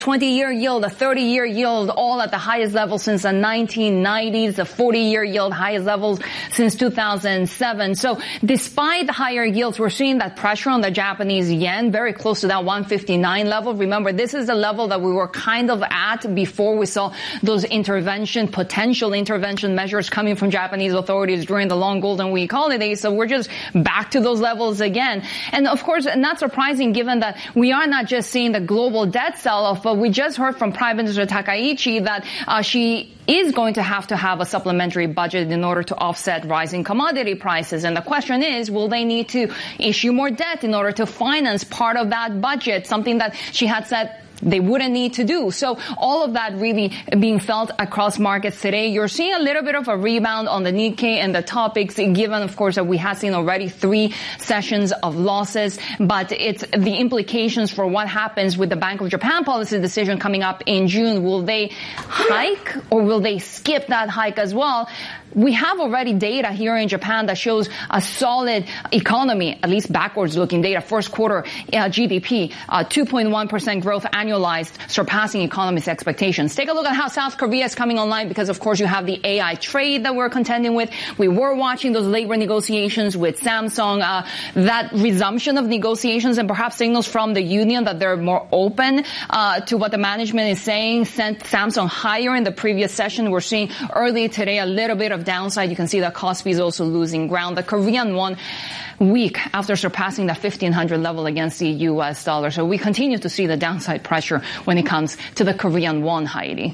20-year yield, the 30-year yield, all at the highest level since the 1990s, the 40-year yield, highest levels since 2007. So despite the higher yields, we're seeing that pressure on the Japanese yen, very close to that 159 level. Remember, this is the level that we were kind of at before we saw those potential intervention measures coming from Japanese authorities during the long Golden Week holiday. So we're just back to those levels again. And of course, not surprising given that we are not just seeing the global debt sell-off, but we just heard from Prime Minister Takaichi that she is going to have a supplementary budget in order to offset rising commodity prices. And the question is, will they need to issue more debt in order to finance part of that budget, something that she had said they wouldn't need to do. So all of that really being felt across markets today. You're seeing a little bit of a rebound on the Nikkei and the topics, given, of course, that we have seen already 3 sessions of losses. But it's the implications for what happens with the Bank of Japan policy decision coming up in June. Will they hike or will they skip that hike as well? We have already data here in Japan that shows a solid economy, at least backwards-looking data. First quarter GDP, 2.1% growth annualized, surpassing economists' expectations. Take a look at how South Korea is coming online because, of course, you have the AI trade that we're contending with. We were watching those labor negotiations with Samsung. That resumption of negotiations and perhaps signals from the union that they're more open to what the management is saying sent Samsung higher in the previous session. We're seeing early today a little bit of downside. You can see that Kospi is also losing ground. The Korean won weak after surpassing the 1,500 level against the U.S. dollar. So we continue to see the downside pressure when it comes to the Korean won, Heidi.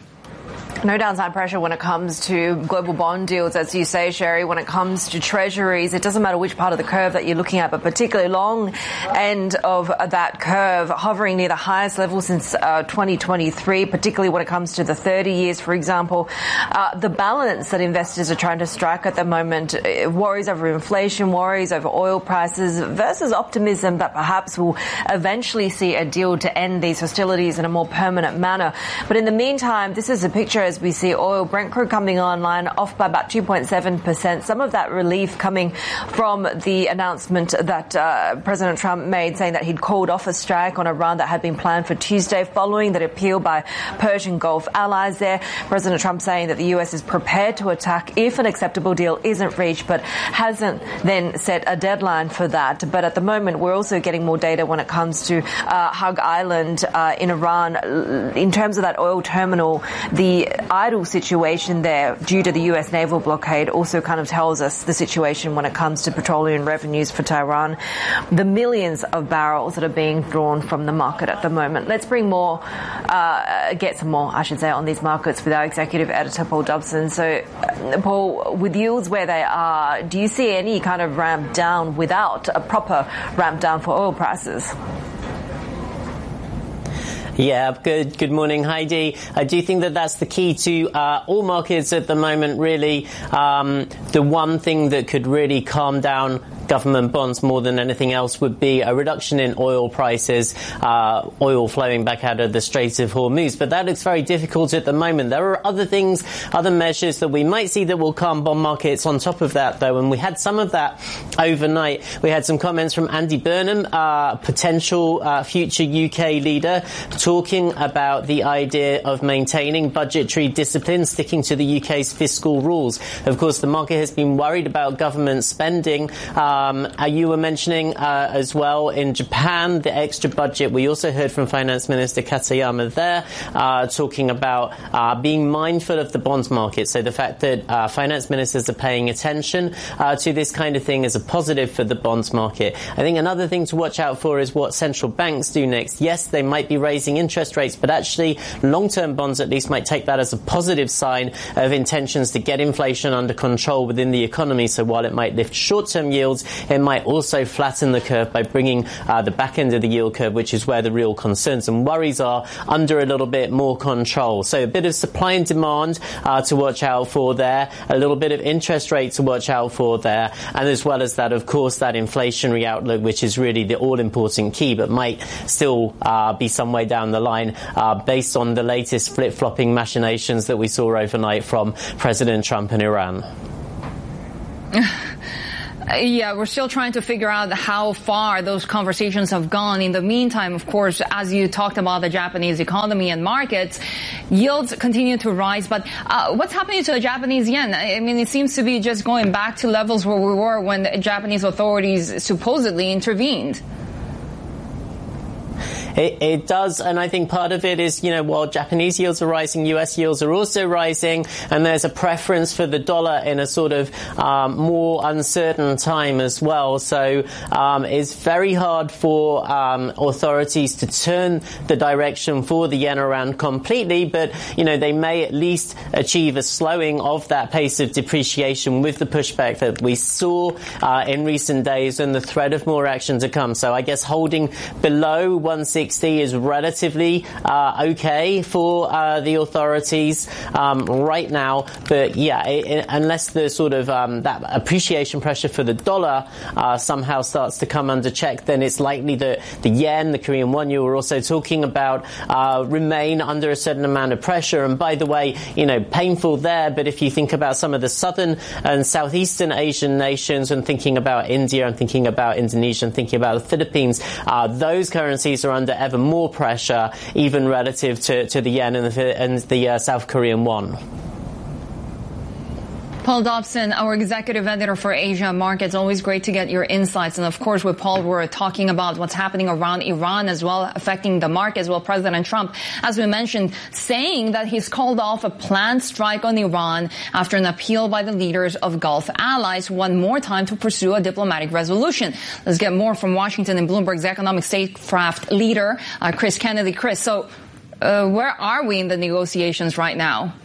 No downside pressure when it comes to global bond deals, as you say, Sherry. When it comes to treasuries, it doesn't matter which part of the curve that you're looking at, but particularly long end of that curve, hovering near the highest level since 2023, particularly when it comes to the 30 years, for example. The balance that investors are trying to strike at the moment, worries over inflation, worries over oil prices versus optimism that perhaps we'll eventually see a deal to end these hostilities in a more permanent manner. But in the meantime, this is a picture as we see oil Brent crude coming online off by about 2.7%. Some of that relief coming from the announcement that President Trump made saying that he'd called off a strike on Iran that had been planned for Tuesday following that appeal by Persian Gulf allies there. President Trump saying that the U.S. is prepared to attack if an acceptable deal isn't reached, but hasn't then set a deadline for that. But at the moment, we're also getting more data when it comes to Hug Island in Iran. In terms of that oil terminal, the idle situation there due to the U.S. naval blockade also kind of tells us the situation when it comes to petroleum revenues for Tehran, the millions of barrels that are being drawn from the market at the moment. Let's bring more, get some more, I should say, on these markets with our executive editor, Paul Dobson. So, Paul, with yields where they are, do you see any kind of ramp down without a proper ramp down for oil prices? Yeah, good morning, Heidi. I do think that that's the key to all markets at the moment, really. The one thing that could really calm down government bonds more than anything else would be a reduction in oil prices, oil flowing back out of the Strait of Hormuz. But that looks very difficult at the moment. There are other things, other measures that we might see that will calm bond markets on top of that, though. And we had some of that overnight. We had some comments from Andy Burnham, potential future UK leader, talking about the idea of maintaining budgetary discipline, sticking to the UK's fiscal rules. Of course, the market has been worried about government spending. You were mentioning as well in Japan the extra budget. We also heard from Finance Minister Katayama there talking about being mindful of the bonds market. So the fact that finance ministers are paying attention to this kind of thing is a positive for the bonds market. I think another thing to watch out for is what central banks do next. Yes, they might be raising interest rates, but actually long-term bonds at least might take that as a positive sign of intentions to get inflation under control within the economy. So while it might lift short-term yields, it might also flatten the curve by bringing the back end of the yield curve, which is where the real concerns and worries are, under a little bit more control. So a bit of supply and demand to watch out for there, a little bit of interest rate to watch out for there, and as well as that, of course, that inflationary outlook, which is really the all-important key, but might still be some way down the line based on the latest flip-flopping machinations that we saw overnight from President Trump in Iran. Yeah, we're still trying to figure out how far those conversations have gone. In the meantime, of course, as you talked about the Japanese economy and markets, yields continue to rise. But what's happening to the Japanese yen? I mean, it seems to be just going back to levels where we were when the Japanese authorities supposedly intervened. It does, and I think part of it is, while Japanese yields are rising, US yields are also rising, and there's a preference for the dollar in a sort of more uncertain time as well. So it's very hard for authorities to turn the direction for the yen around completely, but, they may at least achieve a slowing of that pace of depreciation with the pushback that we saw in recent days and the threat of more action to come. So I guess holding below 160 is relatively okay for the authorities right now, but unless the sort of that appreciation pressure for the dollar somehow starts to come under check, then it's likely that the yen, the Korean won you were also talking about, remain under a certain amount of pressure. And by the way, painful there, but if you think about some of the southern and southeastern Asian nations and thinking about India and thinking about Indonesia and thinking about the Philippines, those currencies are under ever more pressure, even relative to the yen and the South Korean won. Paul Dobson, our executive editor for Asia Markets. Always great to get your insights. And of course, with Paul, we're talking about what's happening around Iran as well, affecting the market as well. President Trump, as we mentioned, saying that he's called off a planned strike on Iran after an appeal by the leaders of Gulf allies one more time to pursue a diplomatic resolution. Let's get more from Washington and Bloomberg's economic statecraft leader, Chris Kennedy. Chris, so where are we in the negotiations right now?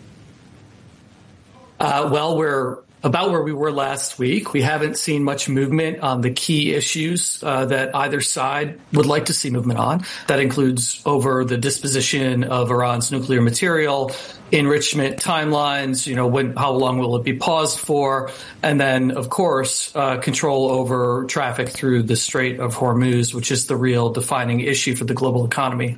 Well, we're about where we were last week. We haven't seen much movement on the key issues that either side would like to see movement on. That includes over the disposition of Iran's nuclear material, enrichment timelines, how long will it be paused for, and then, of course, control over traffic through the Strait of Hormuz, which is the real defining issue for the global economy.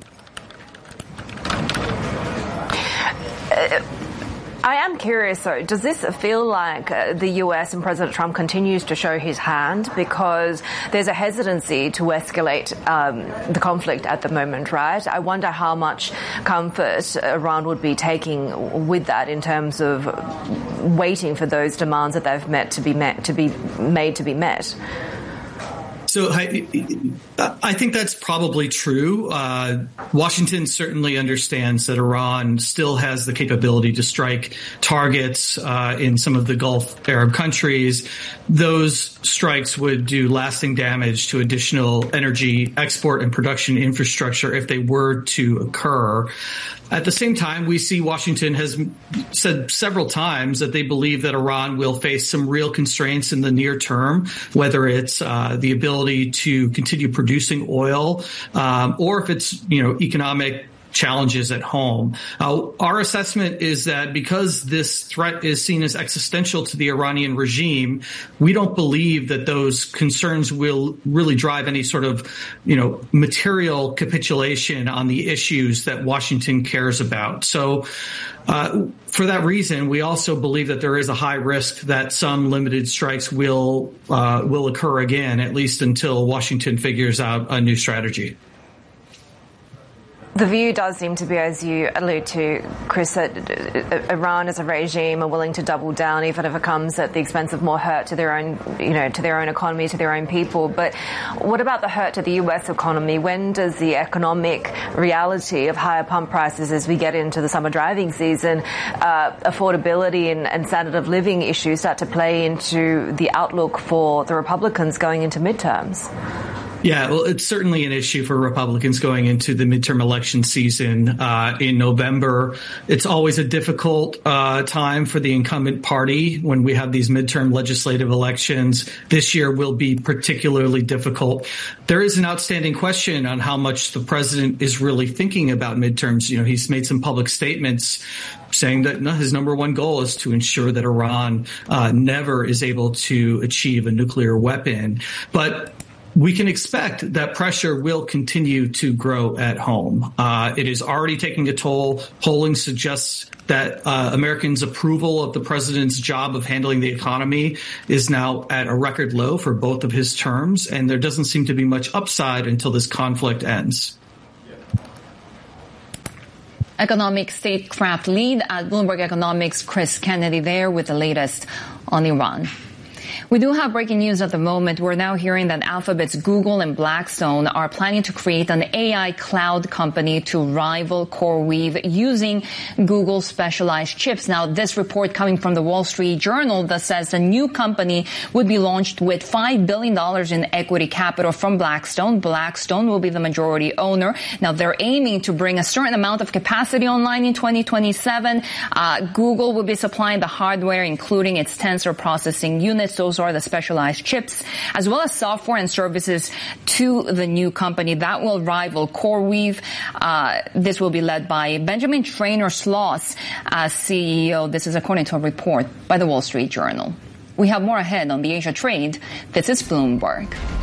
I am curious, though, does this feel like the US and President Trump continues to show his hand? Because there's a hesitancy to escalate the conflict at the moment, right? I wonder how much comfort Iran would be taking with that in terms of waiting for those demands that they've made to be met. So I think that's probably true. Washington certainly understands that Iran still has the capability to strike targets in some of the Gulf Arab countries. Those strikes would do lasting damage to additional energy export and production infrastructure if they were to occur. At the same time, we see Washington has said several times that they believe that Iran will face some real constraints in the near term, whether it's the ability to continue producing oil or if it's, economic challenges at home. Our assessment is that because this threat is seen as existential to the Iranian regime, we don't believe that those concerns will really drive any sort of, material capitulation on the issues that Washington cares about. So for that reason, we also believe that there is a high risk that some limited strikes will occur again, at least until Washington figures out a new strategy. The view does seem to be, as you allude to, Chris, that Iran as a regime are willing to double down, even if it comes at the expense of more hurt to their own, to their own economy, to their own people. But what about the hurt to the U.S. economy? When does the economic reality of higher pump prices as we get into the summer driving season, affordability and standard of living issues start to play into the outlook for the Republicans going into midterms? Yeah, well, it's certainly an issue for Republicans going into the midterm election season in November. It's always a difficult time for the incumbent party when we have these midterm legislative elections. This year will be particularly difficult. There is an outstanding question on how much the president is really thinking about midterms. He's made some public statements saying that his number one goal is to ensure that Iran never is able to achieve a nuclear weapon. But we can expect that pressure will continue to grow at home. It is already taking a toll. Polling suggests that Americans' approval of the president's job of handling the economy is now at a record low for both of his terms, and there doesn't seem to be much upside until this conflict ends. Economic statecraft lead at Bloomberg Economics, Chris Kennedy, there with the latest on Iran. We do have breaking news at the moment. We're now hearing that Alphabet's Google and Blackstone are planning to create an AI cloud company to rival CoreWeave using Google's specialized chips. Now, this report coming from the Wall Street Journal that says the new company would be launched with $5 billion in equity capital from Blackstone. Blackstone will be the majority owner. Now, they're aiming to bring a certain amount of capacity online in 2027. Google will be supplying the hardware, including its tensor processing units. Those are the specialized chips, as well as software and services to the new company that will rival CoreWeave. This will be led by Benjamin Traynor-Sloss as CEO. This is according to a report by the Wall Street Journal. We have more ahead on the Asia trade. This is Bloomberg.